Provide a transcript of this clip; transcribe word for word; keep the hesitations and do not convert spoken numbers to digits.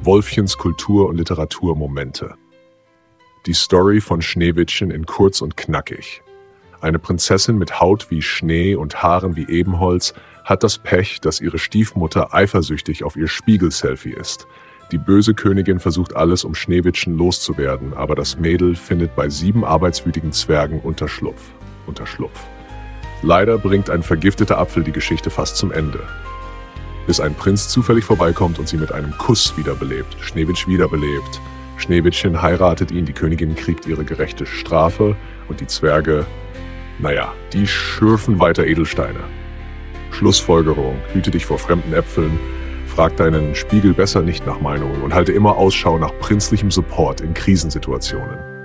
Wolfchens Kultur- und Literaturmomente. Die Story von Schneewittchen in kurz und knackig. Eine Prinzessin mit Haut wie Schnee und Haaren wie Ebenholz hat das Pech, dass ihre Stiefmutter eifersüchtig auf ihr Spiegel-Selfie ist. Die böse Königin versucht alles, um Schneewittchen loszuwerden, aber das Mädel findet bei sieben arbeitswütigen Zwergen Unterschlupf. Unterschlupf. Leider bringt ein vergifteter Apfel die Geschichte fast zum Ende. Bis ein Prinz zufällig vorbeikommt und sie mit einem Kuss wiederbelebt. Schneewittchen wiederbelebt. Schneewittchen heiratet ihn, die Königin kriegt ihre gerechte Strafe und die Zwerge, naja, die schürfen weiter Edelsteine. Schlussfolgerung: Hüte dich vor fremden Äpfeln, frag deinen Spiegel besser nicht nach Meinungen und halte immer Ausschau nach prinzlichem Support in Krisensituationen.